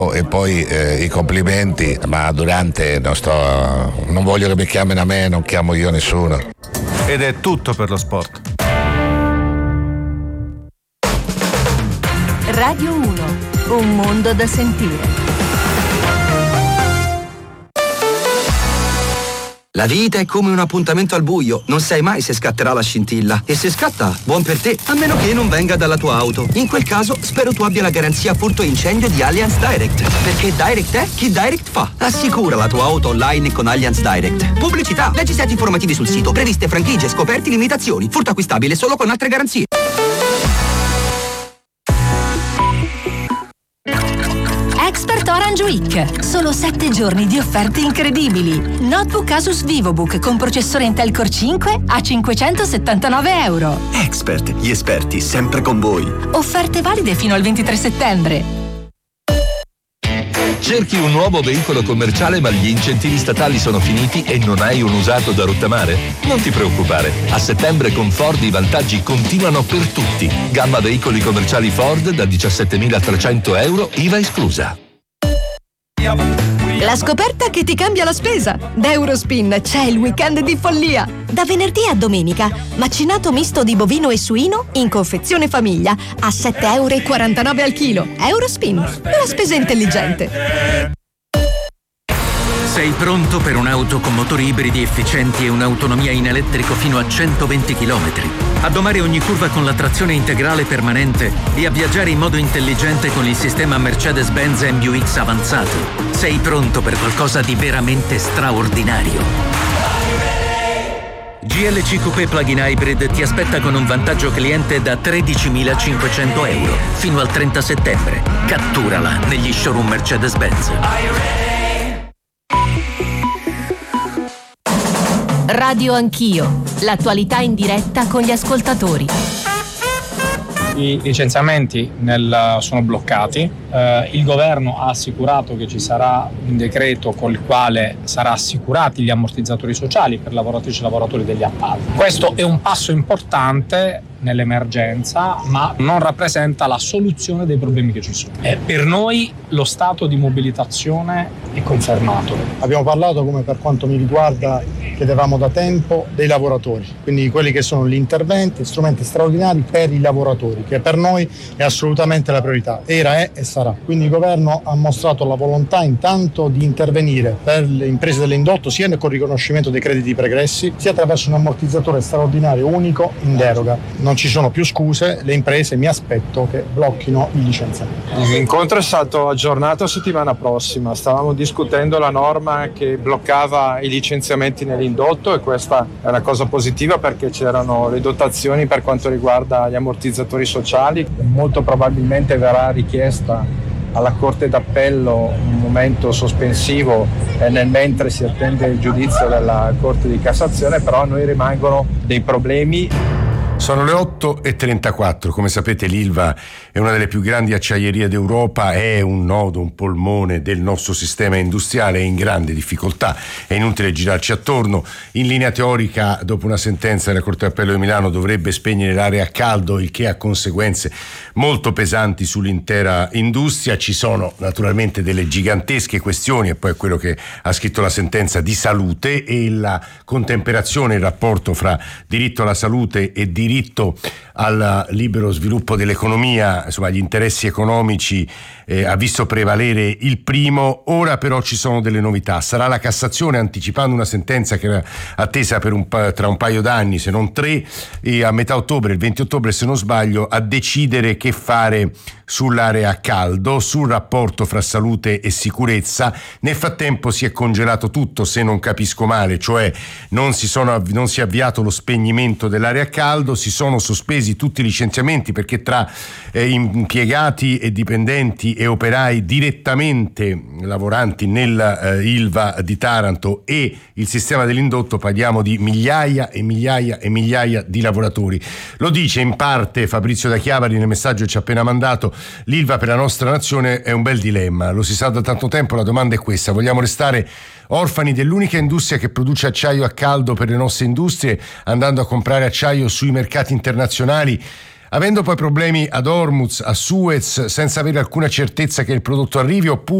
E poi i complimenti, ma durante non voglio che mi chiamino a me, non chiamo io nessuno. Ed è tutto per lo sport. Radio 1, un mondo da sentire. La vita è come un appuntamento al buio, non sai mai se scatterà la scintilla. E se scatta, buon per te, a meno che non venga dalla tua auto. In quel caso, spero tu abbia la garanzia furto incendio di Allianz Direct. Perché Direct è chi Direct fa. Assicura la tua auto online con Allianz Direct. Pubblicità, leggi set informativi sul sito, previste franchigie, scoperti, limitazioni. Furto acquistabile solo con altre garanzie. Expert Orange Week. Solo 7 giorni di offerte incredibili. Notebook Asus VivoBook con processore Intel Core 5 a €579. Expert, gli esperti sempre con voi. Offerte valide fino al 23 settembre. Cerchi un nuovo veicolo commerciale ma gli incentivi statali sono finiti e non hai un usato da rottamare? Non ti preoccupare, a settembre con Ford i vantaggi continuano per tutti. Gamma veicoli commerciali Ford da €17.300, IVA esclusa. La scoperta che ti cambia la spesa. Da Eurospin c'è il weekend di follia. Da venerdì a domenica, macinato misto di bovino e suino in confezione famiglia a €7,49 al chilo. Eurospin, la spesa intelligente. Sei pronto per un'auto con motori ibridi efficienti e un'autonomia in elettrico fino a 120 km? A domare ogni curva con la trazione integrale permanente e a viaggiare in modo intelligente con il sistema Mercedes-Benz MBUX avanzato. Sei pronto per qualcosa di veramente straordinario. GLC Coupé Plug-in Hybrid ti aspetta con un vantaggio cliente da €13.500 fino al 30 settembre. Catturala negli showroom Mercedes-Benz. Radio Anch'io. L'attualità in diretta con gli ascoltatori. I licenziamenti sono bloccati. Il governo ha assicurato che ci sarà un decreto col quale sarà assicurati gli ammortizzatori sociali per lavoratrici e lavoratori degli appalti. Questo è un passo importante nell'emergenza, ma non rappresenta la soluzione dei problemi che ci sono. Per noi lo stato di mobilitazione è confermato. Abbiamo parlato, come per quanto mi riguarda, chiedevamo da tempo, dei lavoratori, quindi quelli che sono gli interventi, strumenti straordinari per i lavoratori, che per noi è assolutamente la priorità, era, è e sarà. Quindi il governo ha mostrato la volontà intanto di intervenire per le imprese dell'indotto sia con il riconoscimento dei crediti pregressi, sia attraverso un ammortizzatore straordinario unico in deroga. Non ci sono più scuse, le imprese mi aspetto che blocchino i licenziamenti. L'incontro è stato aggiornato settimana prossima, stavamo discutendo la norma che bloccava i licenziamenti nell'indotto e questa è una cosa positiva perché c'erano le dotazioni per quanto riguarda gli ammortizzatori sociali. Molto probabilmente verrà richiesta alla Corte d'Appello un momento sospensivo nel mentre si attende il giudizio della Corte di Cassazione, però a noi rimangono dei problemi. Sono le 8:34, come sapete l'Ilva è una delle più grandi acciaierie d'Europa, è un nodo, un polmone del nostro sistema industriale, è in grande difficoltà, è inutile girarci attorno. In linea teorica, dopo una sentenza della Corte d'Appello di Milano, dovrebbe spegnere l'area a caldo, il che ha conseguenze molto pesanti sull'intera industria. Ci sono naturalmente delle gigantesche questioni, e poi è quello che ha scritto la sentenza, di salute e la contemperazione, il rapporto fra diritto alla salute e diritto al libero sviluppo dell'economia, insomma gli interessi economici ha visto prevalere il primo. Ora però ci sono delle novità, sarà la Cassazione, anticipando una sentenza che era attesa tra un paio d'anni, se non 3, e a metà ottobre, il 20 ottobre se non sbaglio, a decidere che fare sull'area a caldo, sul rapporto fra salute e sicurezza. Nel frattempo si è congelato tutto, se non capisco male, cioè non si è avviato lo spegnimento dell'area a caldo, si sono sospesi tutti i licenziamenti perché tra impiegati e dipendenti e operai direttamente lavoranti nel Ilva di Taranto e il sistema dell'indotto parliamo di migliaia e migliaia e migliaia di lavoratori. Lo dice in parte Fabrizio Da Chiavari nel messaggio che ci ha appena mandato: l'Ilva per la nostra nazione è un bel dilemma, lo si sa da tanto tempo, la domanda è questa: vogliamo restare orfani dell'unica industria che produce acciaio a caldo per le nostre industrie, andando a comprare acciaio sui mercati internazionali avendo poi problemi ad Hormuz, a Suez, senza avere alcuna certezza che il prodotto arrivi, oppure